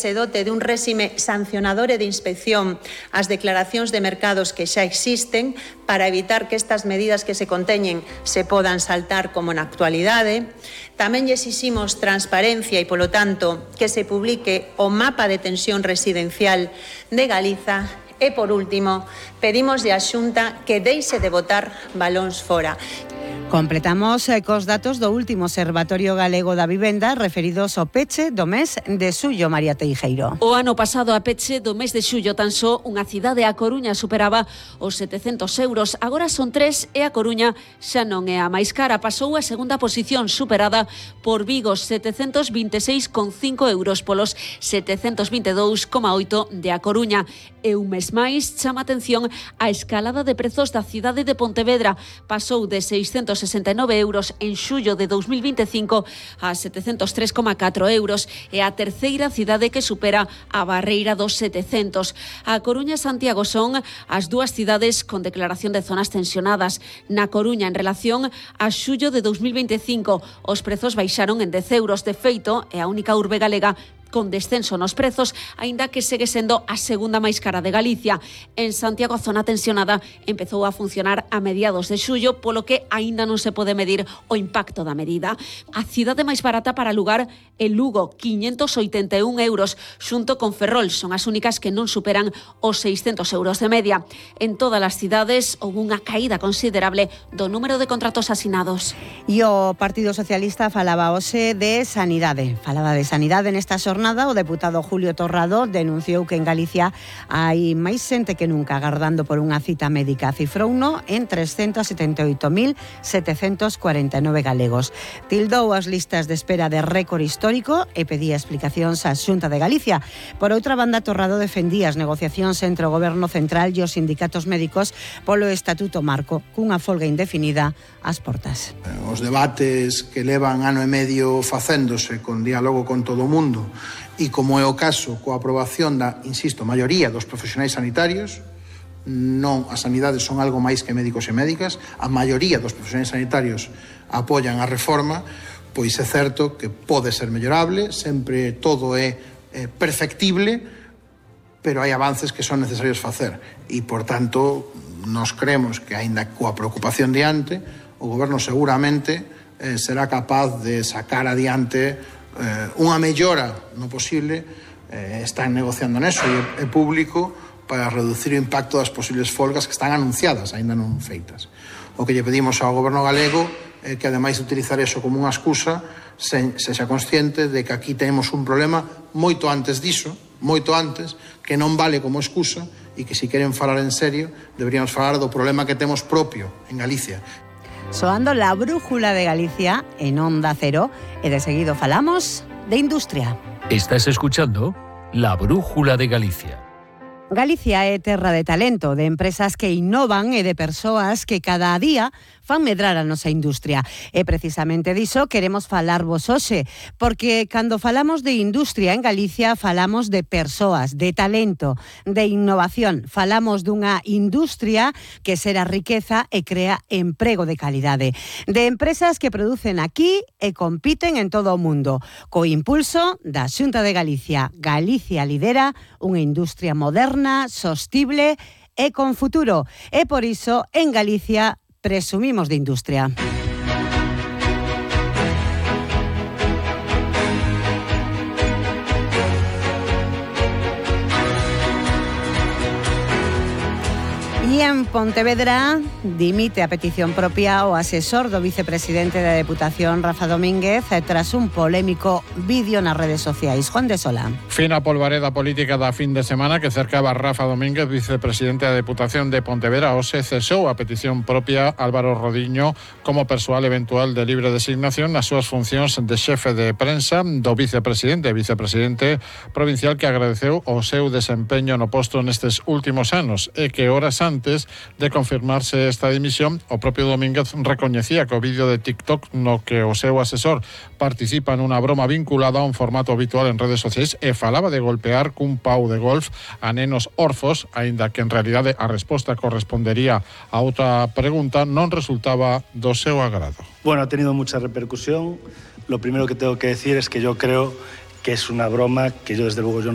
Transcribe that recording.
se dote de un réxime sancionador e de inspección ás declaracións de mercados que xa existen para evitar que estas medidas que se conteñen se podan saltar como na actualidade. Tamén lle exiximos transparencia e, polo tanto, que se publique o mapa de tensión residencial de Galiza. E, por último, pedimos á Xunta que deixe de botar balóns fora. Completamos cos datos do último Observatorio Galego da Vivenda referidos ao peche do mes de xullo, María Teijeiro. O ano pasado a peche do mes de xullo tan só unha cidade, a Coruña, superaba os 700 euros. Agora son 3 e a Coruña xa non é a máis cara. Pasou a segunda posición, superada por Vigo, 726,5 euros polos 722,8 de a Coruña. E un mes máis chama atención a escalada de prezos da cidade de Pontevedra. Pasou de 669 euros en xullo de 2025 a 703,4 euros. É a terceira cidade que supera a barreira dos 700. A Coruña e Santiago son as dúas cidades con declaración de zonas tensionadas. Na Coruña, en relación a xullo de 2025, os prezos baixaron en 10 euros. De feito, é a única urbe galega con descenso nos prezos, aínda que segue sendo a segunda máis cara de Galicia. En Santiago, a zona tensionada empezou a funcionar a mediados de xullo, polo que aínda non se pode medir o impacto da medida. A cidade máis barata para alugar é Lugo, 581 euros, xunto con Ferrol. Son as únicas que non superan os 600 euros de media. En todas as cidades houve unha caída considerable do número de contratos asinados. E o Partido Socialista falaba hoxe de sanidade. Falaba de sanidade nesta xornada. O deputado Julio Torrado denunciou que en Galicia hai máis xente que nunca agardando por unha cita médica. Cifrouno en 379.749 galegos. Tildou as listas de espera de récord histórico e pedía explicacións á Xunta de Galicia. Por outra banda, Torrado defendía as negociacións entre o Goberno Central e os sindicatos médicos polo Estatuto Marco, cunha folga indefinida ás portas. Os debates que levan ano e medio facéndose con diálogo con todo o mundo e como é o caso coa aprobación da, insisto, maioría dos profesionais sanitarios, non as sanidades son algo máis que médicos e médicas, a maioría dos profesionais sanitarios apoian a reforma, pois é certo que pode ser mellorable, sempre todo é perfectible, pero hai avances que son necesarios facer e, por tanto, nos creemos que, aínda coa preocupación diante, o Goberno seguramente será capaz de sacar adiante unha mellora no posible. Están negociando neso e é público para reducir o impacto das posibles folgas que están anunciadas, aínda non feitas. O que lle pedimos ao Goberno galego é que, ademais de utilizar eso como unha excusa, sexa consciente de que aquí temos un problema moito antes diso, moito antes, que non vale como excusa e que, se queren falar en serio, deberíamos falar do problema que temos propio en Galicia. Soando la brújula de Galicia en Onda Cero e de seguido falamos de industria. Estás escuchando La Brújula de Galicia. Galicia é terra de talento, de empresas que innovan e de persoas que cada día fan medrar a nosa industria. E precisamente diso queremos falarvos hoxe, porque cando falamos de industria en Galicia falamos de persoas, de talento, de innovación. Falamos dunha industria que xera riqueza e crea emprego de calidade. De empresas que producen aquí e compiten en todo o mundo. Co impulso da Xunta de Galicia. Galicia lidera unha industria moderna, sostible e con futuro. E por iso, en Galicia, presumimos de industria. E en Pontevedra dimite a petición propia o asesor do vicepresidente da Deputación, Rafa Domínguez, tras un polémico vídeo nas redes sociais. Juan de Sola. Fina polvareda política da fin de semana que cercaba a Rafa Domínguez, vicepresidente da Deputación de Pontevedra. Hoxe cesou a petición propia Álvaro Rodiño como persoal eventual de libre designación nas súas funcións de xefe de prensa do vicepresidente provincial, que agradeceu o seu desempeño no posto nestes últimos anos e que horas antes de confirmarse esta dimisión, o propio Domínguez recoñecía que o vídeo de TikTok no que o seu asesor participa nunha broma vinculada a un formato habitual en redes sociais e falaba de golpear cun pau de golf a nenos orfos, aínda que en realidade a resposta correspondería a outra pregunta, non resultaba do seu agrado. Bueno, ha tenido mucha repercusión. Lo primero que tengo que decir es que yo creo que es una broma que yo, desde luego,